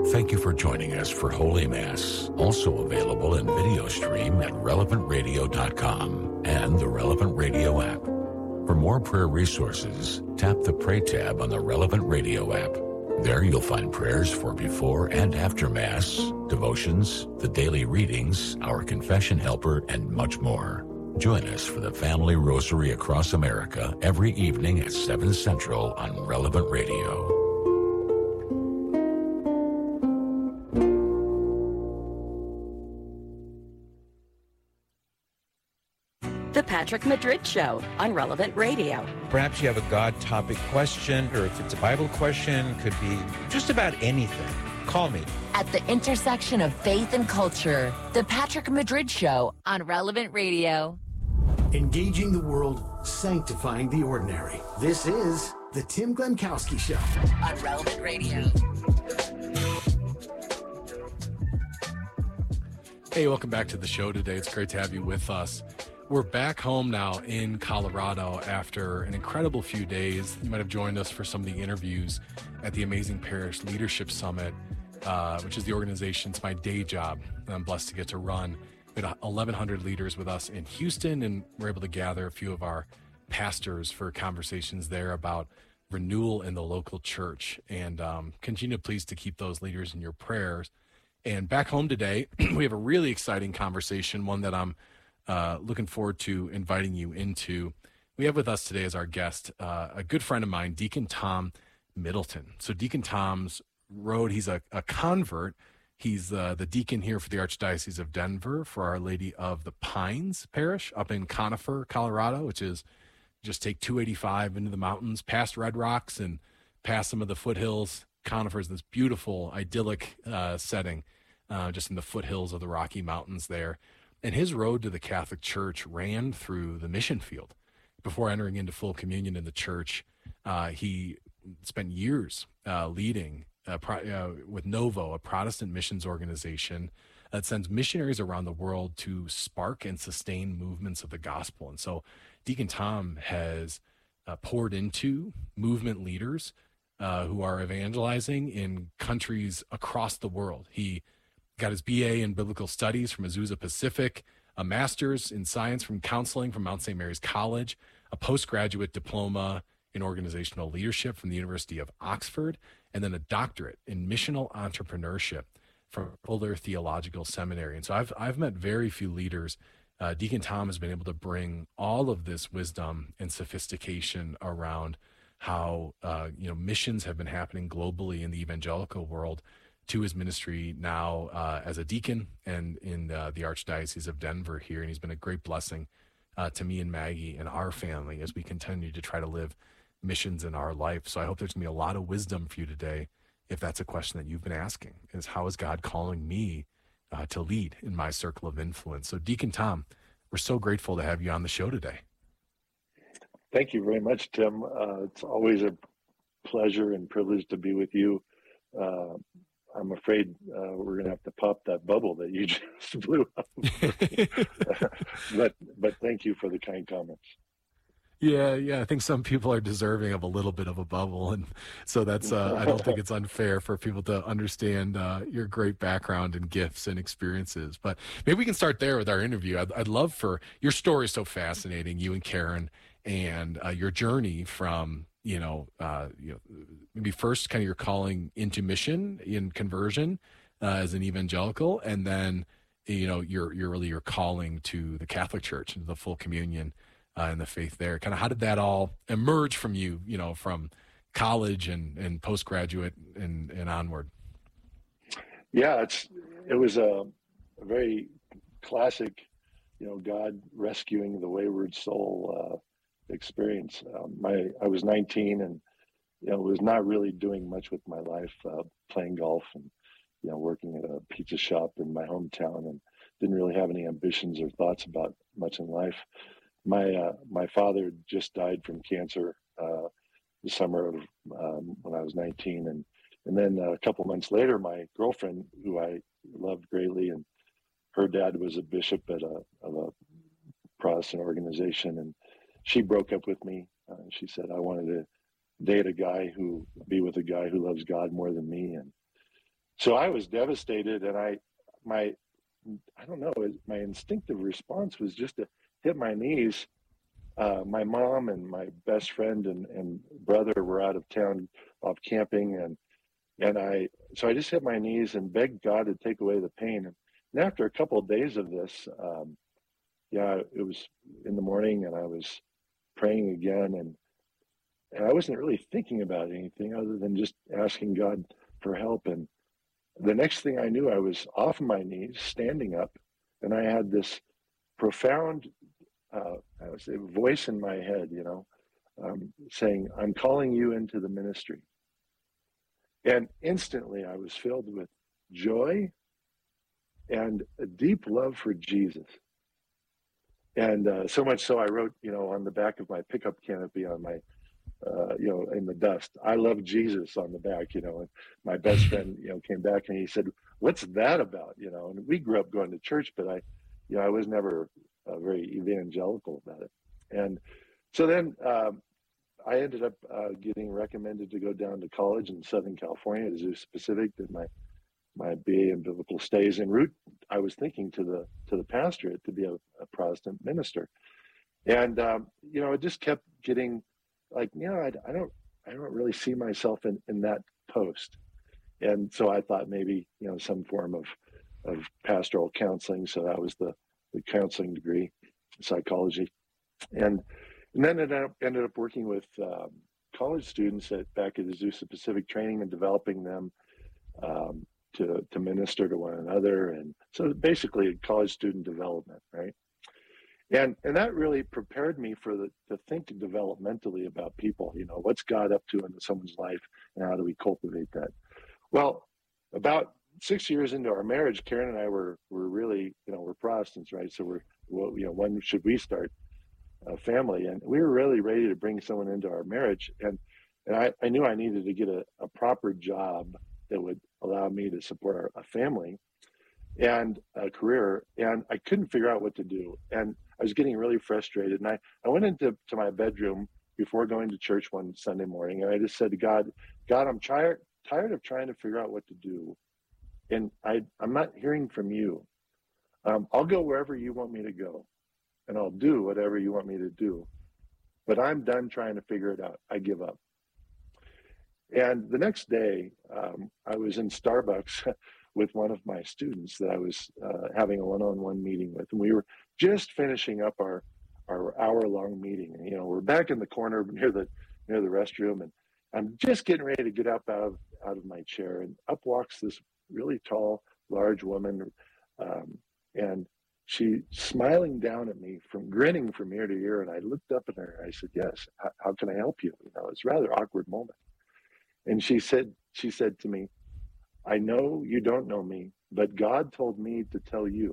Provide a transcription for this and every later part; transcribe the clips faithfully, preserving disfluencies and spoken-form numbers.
Thank you for joining us for Holy Mass, also available in video stream at relevant radio dot com and the Relevant Radio app. For more prayer resources, tap the Pray tab on the Relevant Radio app. There you'll find prayers for before and after Mass, devotions, the daily readings, our confession helper, and much more. Join us for the Family Rosary across America every evening at seven Central on Relevant Radio. The Patrick Madrid Show on Relevant Radio. Perhaps you have a God topic question, or if it's a Bible question, could be just about anything. Call me. At the intersection of faith and culture, The Patrick Madrid Show on Relevant Radio. Engaging the world, sanctifying the ordinary. This is the Tim Glemkowski Show on Relevant Radio. Hey, welcome back to the show today. It's great to have you with us. We're back home now in Colorado after an incredible few days. You might have joined us for some of the interviews at the Amazing Parish Leadership Summit, uh, which is the organization. It's my day job that I'm blessed to get to run. We had eleven hundred leaders with us in Houston, and we're able to gather a few of our pastors for conversations there about renewal in the local church. And um, continue, please, to keep those leaders in your prayers. And back home today, we have a really exciting conversation, one that I'm Uh, looking forward to inviting you into. We have with us today as our guest uh, a good friend of mine, Deacon Tom Middleton. So Deacon Tom's road, he's a, a convert. He's uh, the deacon here for the Archdiocese of Denver for Our Lady of the Pines Parish up in Conifer, Colorado, which is just take two eighty-five into the mountains, past Red Rocks and past some of the foothills. Conifer is this beautiful, idyllic uh, setting uh, just in the foothills of the Rocky Mountains there. And his road to the Catholic Church ran through the mission field. Before entering into full communion in the church, uh, he spent years uh, leading uh, pro- uh, with Novo, a Protestant missions organization that sends missionaries around the world to spark and sustain movements of the gospel. And so Deacon Tom has uh, poured into movement leaders uh, who are evangelizing in countries across the world. He got his B A in Biblical Studies from Azusa Pacific, a master's in science from counseling from Mount Saint Mary's College, a postgraduate diploma in organizational leadership from the University of Oxford, and then a doctorate in missional entrepreneurship from Fuller Theological Seminary. And so I've I've met very few leaders. Uh, Deacon Tom has been able to bring all of this wisdom and sophistication around how uh, you know missions have been happening globally in the evangelical world to his ministry now uh, as a deacon and in uh, the Archdiocese of Denver here. And he's been a great blessing uh, to me and Maggie and our family as we continue to try to live missions in our life. So I hope there's going to be a lot of wisdom for you today, if that's a question that you've been asking, is how is God calling me uh, to lead in my circle of influence? So Deacon Tom, we're so grateful to have you on the show today. Thank you very much, Tim. Uh, it's always a pleasure and privilege to be with you. Uh, I'm afraid uh, we're going to have to pop that bubble that you just blew up. but but thank you for the kind comments. Yeah, yeah. I think some people are deserving of a little bit of a bubble, and so that's. Uh, I don't think it's unfair for people to understand uh, your great background and gifts and experiences. But maybe we can start there with our interview. I'd, I'd love for your story is so fascinating. You and Karen and uh, your journey from. You know, uh, you know, maybe first kind of your calling into mission in conversion uh, as an evangelical, and then, you know, you're you're really your calling to the Catholic Church and the full communion uh, and the faith there. Kind of how did that all emerge from you, you know, from college and, and postgraduate and, and onward? Yeah, it's it was a, a very classic, you know, God rescuing the wayward soul uh, experience. Um, my I was nineteen and you know was not really doing much with my life, uh, playing golf and you know working at a pizza shop in my hometown, and didn't really have any ambitions or thoughts about much in life. My uh, my father just died from cancer uh, the summer of um, when I was nineteen, and and then a couple months later, my girlfriend, who I loved greatly, and her dad was a bishop at a, of a Protestant organization, and she broke up with me. Uh, she said, I wanted to date a guy who, be with a guy who loves God more than me. And So I was devastated, and I, my, I don't know, my instinctive response was just to hit my knees. Uh, my mom and my best friend and, and brother were out of town off camping, and and I so I just hit my knees and begged God to take away the pain. And after a couple of days of this, um, yeah, it was in the morning, and I was praying again, and and I wasn't really thinking about anything other than just asking God for help. And the next thing I knew, I was off my knees, standing up, and I had this profound Uh, I was a voice in my head, you know, um, saying, "I'm calling you into the ministry." And instantly I was filled with joy and a deep love for Jesus. And uh, so much so I wrote, you know, on the back of my pickup canopy on my, uh, you know, in the dust, "I love Jesus" on the back, you know. And my best friend, you know, came back and he said, "What's that about?" You know, and we grew up going to church, but I, you know, I was never Uh, very evangelical about it. And so then um, I ended up uh, getting recommended to go down to college in Southern California at Azusa Pacific, did my my B A in biblical studies. En route, I was thinking to the to the pastorate to be a, a Protestant minister. And um, you know, it just kept getting like, you know, I, I don't I don't really see myself in, in that post. And so I thought maybe, you know, some form of of pastoral counseling. So that was the the counseling degree, psychology, and and then it ended up working with um, college students at back at Azusa Pacific, training and developing them um, to to minister to one another, and so basically college student development, right? And and that really prepared me for the to think developmentally about people. You know, what's God up to in someone's life, and how do we cultivate that? Well, about six years into our marriage, Karen and I were were really, you know, we're Protestants, right? So we're, well, you know, when should we start a family? And we were really ready to bring someone into our marriage. And and I, I knew I needed to get a, a proper job that would allow me to support our, a family and a career. And I couldn't figure out what to do. And I was getting really frustrated. And I, I went into to my bedroom before going to church one Sunday morning. And I just said to God, God, I'm tired, tired of trying to figure out what to do. And I, I'm not hearing from you. Um, I'll go wherever you want me to go, and I'll do whatever you want me to do. But I'm done trying to figure it out. I give up. And the next day, um, I was in Starbucks with one of my students that I was uh, having a one-on-one meeting with, and we were just finishing up our our hour-long meeting. And, you know, we're back in the corner near the near the restroom, and I'm just getting ready to get up out of out of my chair, and up walks this really tall, large woman, um, and she smiling down at me, from grinning from ear to ear. And I looked up at her and I said, "Yes, how, how can I help you?" You know, it's a rather awkward moment. And she said, she said to me, "I know you don't know me, but God told me to tell you,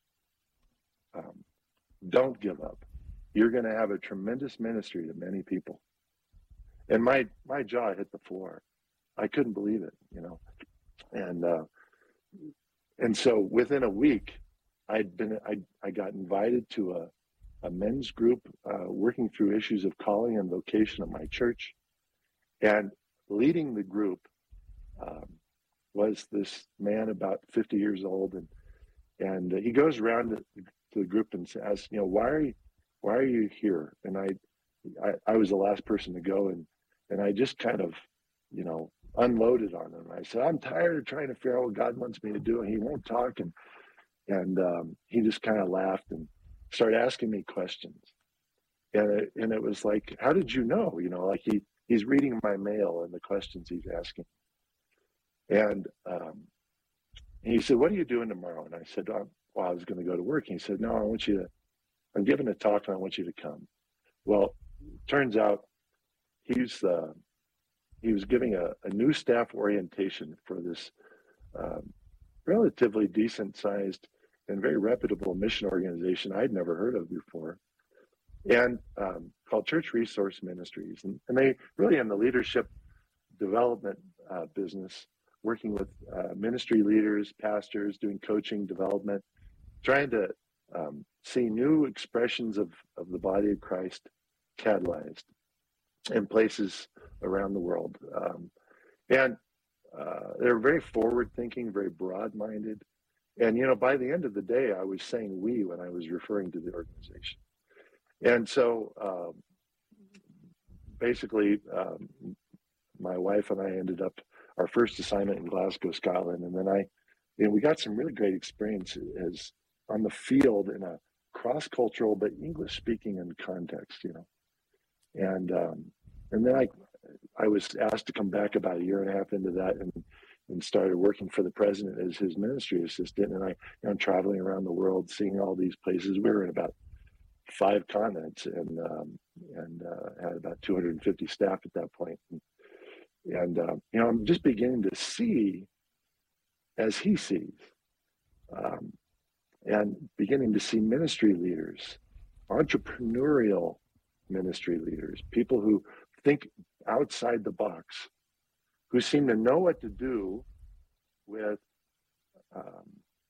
um, don't give up. You're going to have a tremendous ministry to many people." And my my jaw hit the floor. I couldn't believe it, you know. And uh, and so within a week, I'd been I I got invited to a a men's group uh, working through issues of calling and vocation at my church, and leading the group um, was this man about fifty years old, and and uh, he goes around to, to the group and says, you know, why are you why are you here? And I I, I was the last person to go, and and I just kind of, you know, unloaded on him. I said, "I'm tired of trying to figure out what God wants me to do," and he won't talk. And and um, he just kind of laughed and started asking me questions. And it, and it was like, "How did you know?" You know, like he he's reading my mail and the questions he's asking. And um, he said, "What are you doing tomorrow?" And I said, oh, "Well, I was going to go to work." And he said, "No, I want you to. I'm giving a talk, and I want you to come." Well, turns out he's. Uh, He was giving a, a new staff orientation for this um, relatively decent-sized and very reputable mission organization I'd never heard of before, and um, called Church Resource Ministries. And, and they really in the leadership development uh, business, working with uh, ministry leaders, pastors, doing coaching, development, trying to um, see new expressions of, of the body of Christ catalyzed in places around the world. Um, and uh, they're very forward-thinking, very broad-minded. And, you know, by the end of the day, I was saying we when I was referring to the organization. And so um, basically, um, my wife and I ended up our first assignment in Glasgow, Scotland. And then I, you know, we got some really great experience as on the field in a cross-cultural but English-speaking in context, you know. And um, and then I I was asked to come back about a year and a half into that and and started working for the president as his ministry assistant. And I, you know, I'm traveling around the world, seeing all these places. We were in about five continents and um, and uh, had about two hundred fifty staff at that point. And, and uh, you know, I'm just beginning to see as he sees, um, and beginning to see ministry leaders, entrepreneurial ministry leaders, people who think outside the box, who seem to know what to do with um,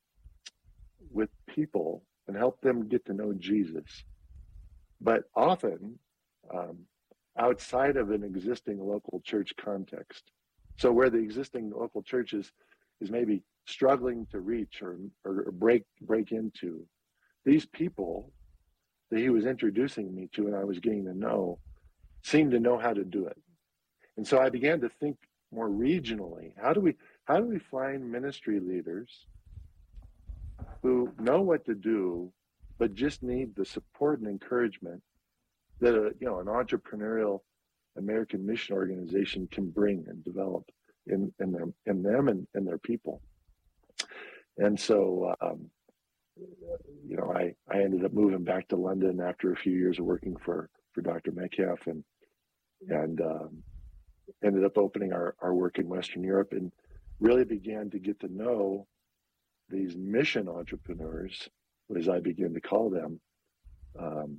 with people and help them get to know Jesus. But often um, outside of an existing local church context. So where the existing local church is, is maybe struggling to reach or, or break break into, these people that he was introducing me to and I was getting to know seemed to know how to do it. And so I began to think more regionally. How do we how do we find ministry leaders who know what to do, but just need the support and encouragement that a you know an entrepreneurial American mission organization can bring and develop in in them in them and, and their people. And so um, you know I I ended up moving back to London after a few years of working for for Doctor Metcalf and and um, ended up opening our, our work in Western Europe and really began to get to know these mission entrepreneurs, as I began to call them, um,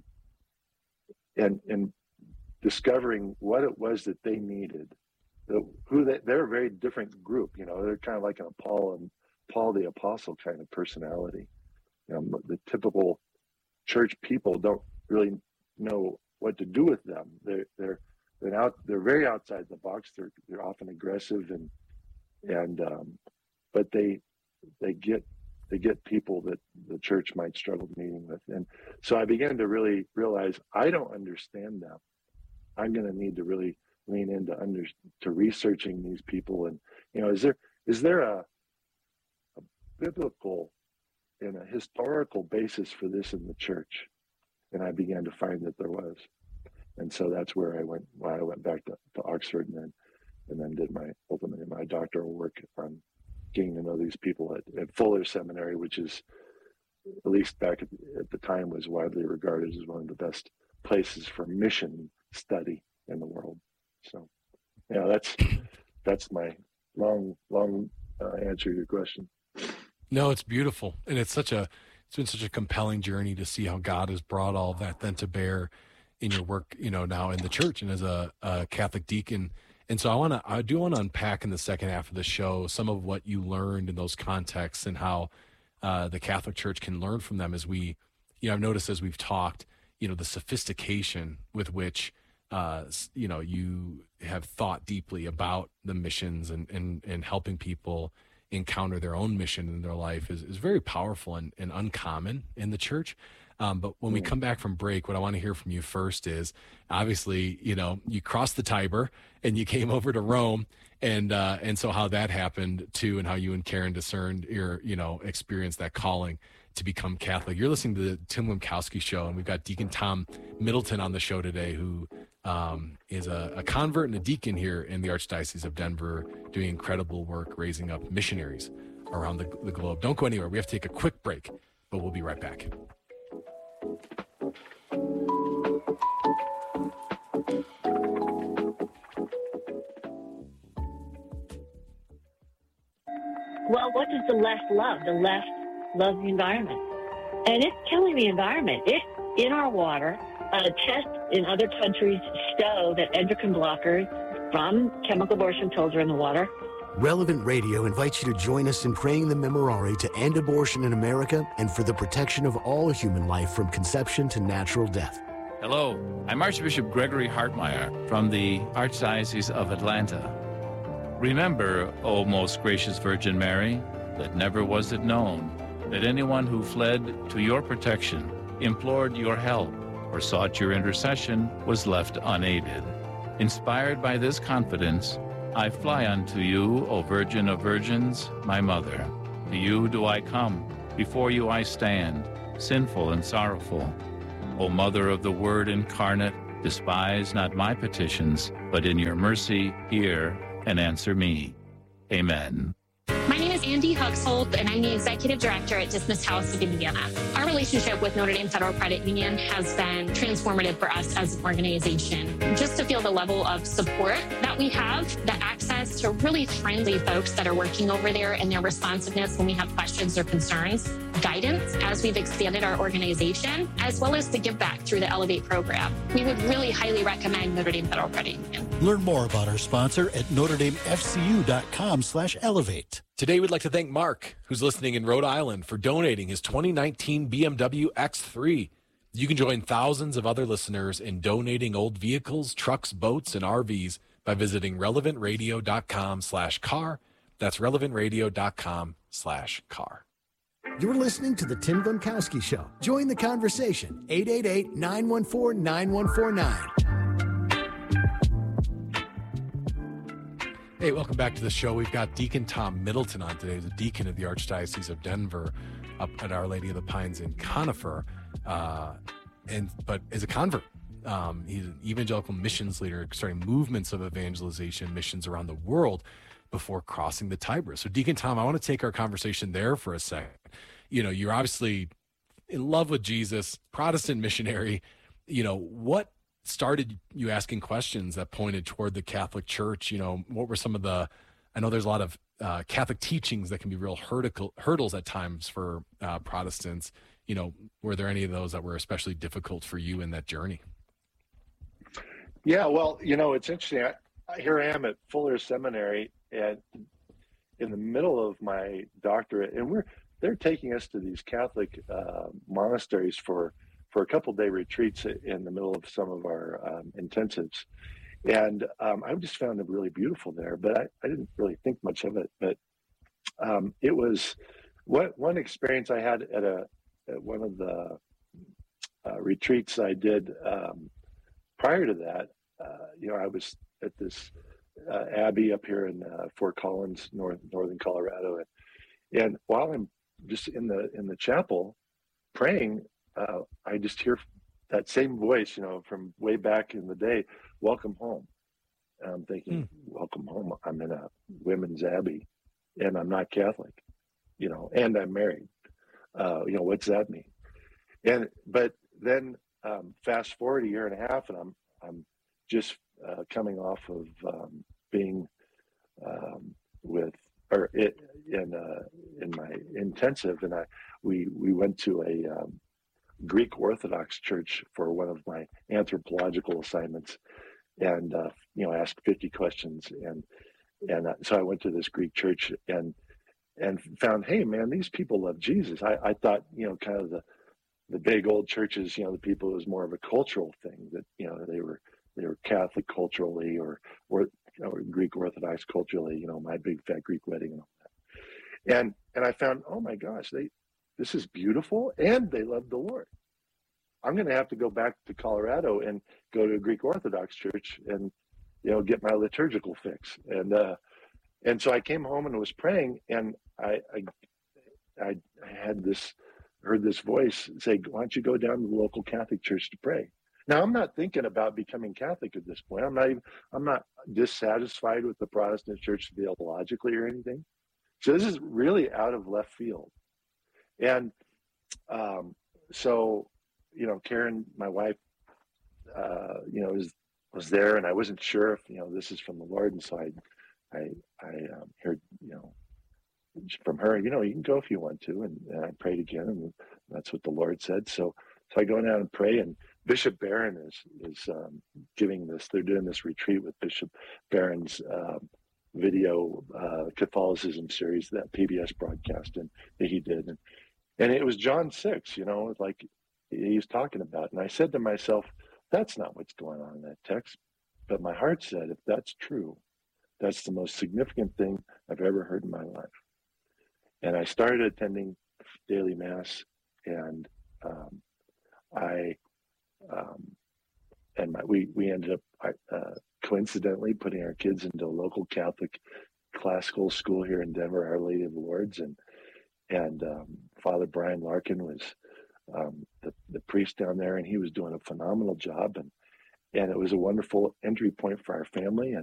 and and discovering what it was that they needed. The, who they, they're a very different group, you know. They're kind of like an Paul and Paul the Apostle kind of personality. You know, the typical church people don't really know what to do with them. They're they're they're out. They're very outside the box. They're they're often aggressive and and um, but they they get they get people that the church might struggle meeting with. And so I began to really realize I don't understand them. I'm going to need to really lean into under to researching these people. And you know, is there is there a, a biblical and a historical basis for this in the church? And I began to find that there was. And so that's where I went. Why I went back to, to Oxford and then and then did my ultimately my doctoral work on getting to know these people at, at Fuller Seminary, which is, at least back at, at the time, was widely regarded as one of the best places for mission study in the world. So, yeah, that's that's my long, long uh, answer to your question. No, it's beautiful, and it's such a it's been such a compelling journey to see how God has brought all of that then to bear in your work, you know, now in the church and as a, a Catholic deacon. And so I want to, I do want to unpack in the second half of the show some of what you learned in those contexts and how uh, the Catholic Church can learn from them as we, you know, I've noticed as we've talked, you know, the sophistication with which, uh, you know, you have thought deeply about the missions and, and, and helping people encounter their own mission in their life is, is very powerful and, and uncommon in the church. Um, but when we come back from break, what I want to hear from you first is, obviously, you know, you crossed the Tiber and you came over to Rome, and uh, and so how that happened too, and how you and Karen discerned your, you know, experienced that calling to become Catholic. You're listening to the Tim Lemkowski Show, and we've got Deacon Tom Middleton on the show today, who um, is a, a convert and a deacon here in the Archdiocese of Denver, doing incredible work raising up missionaries around the, the globe. Don't go anywhere. We have to take a quick break, but we'll be right back. Well, what does the left love? The left loves the environment. And it's killing the environment. It's in our water. Uh, tests in other countries show that endocrine blockers from chemical abortion pills are in the water. Relevant Radio invites you to join us in praying the Memorare to end abortion in America and for the protection of all human life from conception to natural death. Hello, I'm Archbishop Gregory Hartmeyer from the Archdiocese of Atlanta. Remember, O most gracious Virgin Mary, that never was it known that anyone who fled to your protection, implored your help, or sought your intercession was left unaided. Inspired by this confidence, I fly unto you, O Virgin of Virgins, my Mother. To you do I come, before you I stand, sinful and sorrowful. O Mother of the Word incarnate, despise not my petitions, but in your mercy hear and answer me. Amen. My name is Andy Huxhold, and I'm the Executive Director at Dismissed House of Indiana. Our relationship with Notre Dame Federal Credit Union has been transformative for us as an organization. Just to feel the level of support that we have, the access to really friendly folks that are working over there, and their responsiveness when we have questions or concerns, guidance as we've expanded our organization, as well as the give back through the Elevate program. We would really highly recommend Notre Dame Federal Credit Union. Learn more about our sponsor at notre dame f c u dot com slash elevate. Today, we'd like to thank Mark, who's listening in Rhode Island, for donating his twenty nineteen B M W X three. You can join thousands of other listeners in donating old vehicles, trucks, boats, and R Vs by visiting relevant radio dot com slash car. That's relevant radio dot com slash car. You're listening to The Tim Gronkowski Show. Join the conversation. eight eight eight, nine one four, nine one four nine. Hey, welcome back to the show. We've got Deacon Tom Middleton on today. He's a deacon of the Archdiocese of Denver up at Our Lady of the Pines in Conifer, uh, and but as a convert. Um, he's an evangelical missions leader, starting movements of evangelization missions around the world before crossing the Tiber. So, Deacon Tom, I want to take our conversation there for a second. You know, you're obviously in love with Jesus, Protestant missionary. You know, what started you asking questions that pointed toward the Catholic Church? You know, what were some of the, I know there's a lot of uh, Catholic teachings that can be real hurtical, hurdles at times for uh, Protestants. You know, were there any of those that were especially difficult for you in that journey? Yeah, well, you know, it's interesting. I, I, here I am at Fuller Seminary, and in the middle of my doctorate, and we're they're taking us to these Catholic uh, monasteries for for a couple day retreats in the middle of some of our um, intensives. And um, I just found it really beautiful there, but I, I didn't really think much of it. But um, it was what one experience I had at a at one of the uh, retreats I did um, prior to that. Uh, you know, I was at this uh, abbey up here in uh, Fort Collins, north northern Colorado, and and while I'm just in the in the chapel praying, Uh, I just hear that same voice, you know, from way back in the day, welcome home. And I'm thinking, mm. welcome home. I'm in a women's abbey and I'm not Catholic, you know, and I'm married. Uh, you know, what's that mean? And, but then um, fast forward a year and a half and I'm, I'm just uh, coming off of um, being um, with, or it, in, uh, in my intensive, and I, we, we went to a, um, Greek Orthodox church for one of my anthropological assignments, and uh, you know, asked fifty questions, and and uh, so I went to this Greek church and and found, hey man, these people love Jesus. I, I thought, you know, kind of the the big old churches, you know, the people, it was more of a cultural thing, that you know they were they were Catholic culturally, or or, or Greek Orthodox culturally, you know, my big fat Greek wedding and all that. And and I found, oh my gosh, they. This is beautiful, and they love the Lord. I'm going to have to go back to Colorado and go to a Greek Orthodox church and, you know, get my liturgical fix. And uh, and so I came home and was praying, and I, I I had this heard this voice say, "Why don't you go down to the local Catholic church to pray?" Now I'm not thinking about becoming Catholic at this point. I'm not even I'm not dissatisfied with the Protestant church theologically or anything. So this is really out of left field. And um, so, you know, Karen, my wife, uh, you know, was was there, and I wasn't sure if, you know, this is from the Lord. And so I, I, I um, heard, you know, from her, you know, you can go if you want to. And, and I prayed again, and that's what the Lord said. So, so I go down and pray, and Bishop Barron is is um, giving this. They're doing this retreat with Bishop Barron's uh, video uh, Catholicism series, that P B S broadcast, and that he did. And, And it was John six, you know, like he was talking about. And I said to myself, that's not what's going on in that text. But my heart said, if that's true, That's the most significant thing I've ever heard in my life. And I started attending daily mass, and um, I um, and my, we we ended up uh, coincidentally putting our kids into a local Catholic classical school here in Denver, Our Lady of Lourdes, and and um, Father Brian Larkin was um, the the priest down there, and he was doing a phenomenal job, and and it was a wonderful entry point for our family. And